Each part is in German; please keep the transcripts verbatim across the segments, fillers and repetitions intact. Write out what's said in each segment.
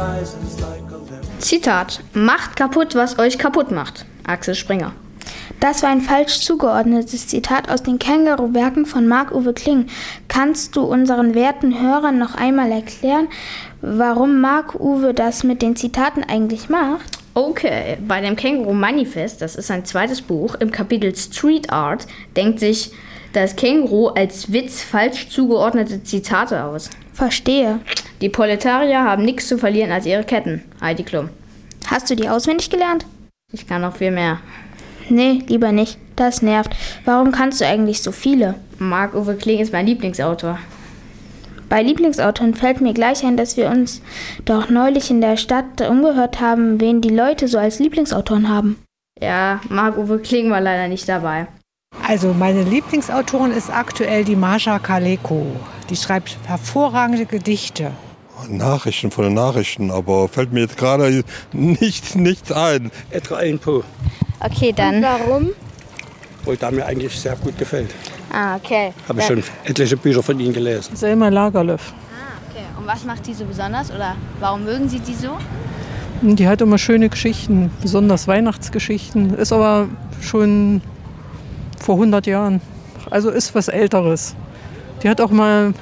Zitat: Macht kaputt, was euch kaputt macht. Axel Springer. Das war ein falsch zugeordnetes Zitat aus den Känguru-Werken von Marc-Uwe Kling. Kannst du unseren werten Hörern noch einmal erklären, warum Marc-Uwe das mit den Zitaten eigentlich macht? Okay, bei dem Känguru-Manifest, das ist sein zweites Buch, im Kapitel Street Art, denkt sich das Känguru als Witz falsch zugeordnete Zitate aus. Verstehe. Die Proletarier haben nichts zu verlieren als ihre Ketten. Heidi Klum. Hast du die auswendig gelernt? Ich kann noch viel mehr. Nee, lieber nicht. Das nervt. Warum kannst du eigentlich so viele? Marc-Uwe Kling ist mein Lieblingsautor. Bei Lieblingsautoren fällt mir gleich ein, dass wir uns doch neulich in der Stadt umgehört haben, wen die Leute so als Lieblingsautoren haben. Ja, Marc-Uwe Kling war leider nicht dabei. Also meine Lieblingsautorin ist aktuell die Mascha Kaleko. Die schreibt hervorragende Gedichte. Nachrichten von den Nachrichten, aber fällt mir jetzt gerade nicht, nichts ein. Edgar Allan Poe. Okay, dann. Und warum? Weil der mir eigentlich sehr gut gefällt. Ah, okay. Habe ich schon etliche Bücher von ihm gelesen. Selma Lagerlöf. Ah, okay. Und was macht die so besonders oder warum mögen Sie die so? Die hat immer schöne Geschichten, besonders Weihnachtsgeschichten. Ist aber schon vor hundert Jahren. Also ist was Älteres. Die hat auch mal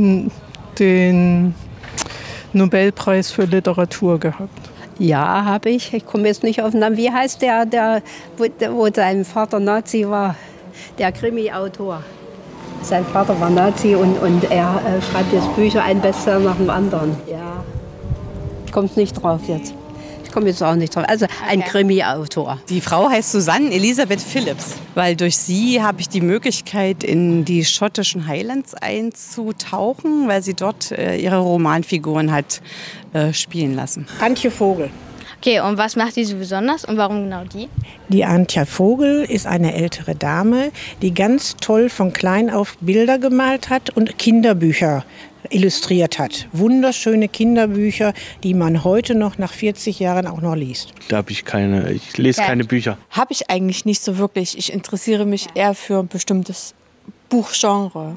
den Nobelpreis für Literatur gehabt. Ja, habe ich. Ich komme jetzt nicht auf den Namen. Wie heißt der, der wo, wo sein Vater Nazi war? Der Krimi-Autor. Sein Vater war Nazi und, und er äh, schreibt jetzt Bücher, ein Bestseller nach dem anderen. Ja. Ich komme nicht drauf jetzt. Ich komme jetzt auch nicht drauf. Also ein okay. Krimi-Autor. Die Frau heißt Susanne Elisabeth Phillips, weil durch sie habe ich die Möglichkeit, in die schottischen Highlands einzutauchen, weil sie dort äh, ihre Romanfiguren hat äh, spielen lassen. Antje Vogel. Okay, und was macht die so besonders und warum genau die? Die Antje Vogel ist eine ältere Dame, die ganz toll von klein auf Bilder gemalt hat und Kinderbücher illustriert hat. Wunderschöne Kinderbücher, die man heute noch nach vierzig Jahren auch noch liest. Da habe ich keine, ich lese Ja. keine Bücher. Habe ich eigentlich nicht so wirklich. Ich interessiere mich eher für ein bestimmtes Buchgenre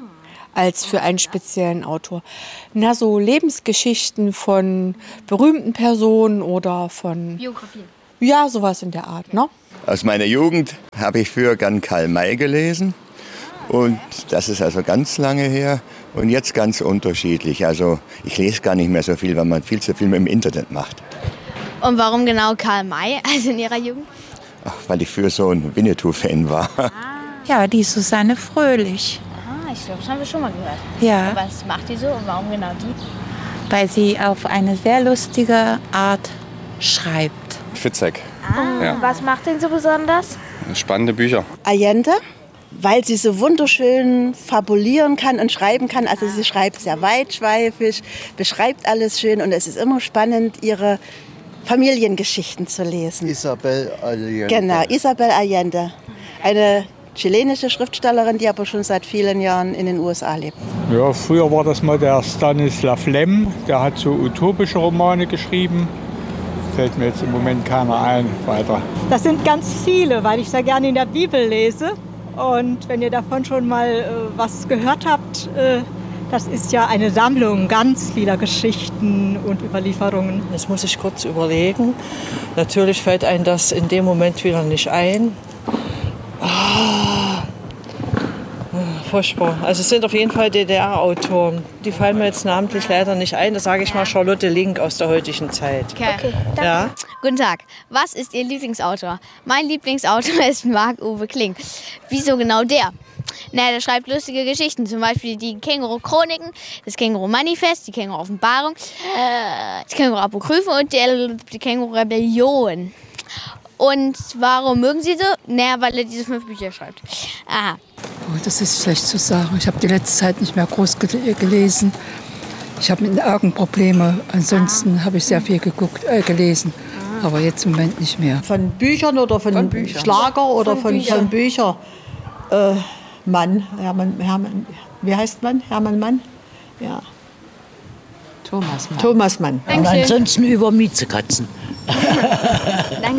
als für einen speziellen Autor. Na, so Lebensgeschichten von berühmten Personen oder von... Biografien. Ja, sowas in der Art, ne? Aus meiner Jugend habe ich früher gern Karl May gelesen. Und das ist also ganz lange her und jetzt ganz unterschiedlich. Also ich lese gar nicht mehr so viel, weil man viel zu viel mit dem Internet macht. Und warum genau Karl May, also in Ihrer Jugend? Ach, weil ich früher so ein Winnetou-Fan war. Ah. Ja, die Susanne Fröhlich. Ah, ich glaube, das haben wir schon mal gehört. Ja. Und was macht die so und warum genau die? Weil sie auf eine sehr lustige Art schreibt. Fitzek. Ah, Ja. was macht den so besonders? Spannende Bücher. Allende, weil sie so wunderschön fabulieren kann und schreiben kann. Also sie schreibt sehr weitschweifig, beschreibt alles schön und es ist immer spannend, ihre Familiengeschichten zu lesen. Isabel Allende. Genau, Isabel Allende. Eine chilenische Schriftstellerin, die aber schon seit vielen Jahren in den U S A lebt. Ja, früher war das mal der Stanislav Lem, der hat so utopische Romane geschrieben. Fällt mir jetzt im Moment keiner ein weiter. Das sind ganz viele, weil ich sehr gerne in der Bibel lese. Und wenn ihr davon schon mal äh, was gehört habt, äh, das ist ja eine Sammlung ganz vieler Geschichten und Überlieferungen. Das muss ich kurz überlegen. Natürlich fällt einem das in dem Moment wieder nicht ein. Ah, furchtbar. Also es sind auf jeden Fall D D R-Autoren. Die fallen mir jetzt namentlich leider nicht ein. Da sage ich mal Charlotte Link aus der heutigen Zeit. Okay, okay, danke. Ja? Guten Tag. Was ist Ihr Lieblingsautor? Mein Lieblingsautor ist Marc-Uwe Kling. Wieso genau der? Naja, der schreibt lustige Geschichten, zum Beispiel die Känguru-Chroniken, das Känguru-Manifest, die Känguru-Offenbarung, das Känguru-Apokryphe und die, die Känguru-Rebellion. Und warum mögen Sie so? Naja, weil er diese fünf Bücher schreibt. Aha. Oh, das ist schlecht zu sagen. Ich habe die letzte Zeit nicht mehr groß gelesen. Ich habe mit den Augen Probleme. Ansonsten ah. habe ich sehr viel geguckt, äh, gelesen. Ah. Aber jetzt im Moment nicht mehr. Von Büchern oder von, von Büchern. Schlager oder von, von Büchern? Von Büchern. Äh, Mann, Hermann, Hermann, wie heißt man? Hermann Mann? Ja. Thomas Mann. Thomas Mann. Und ansonsten über Miezekatzen.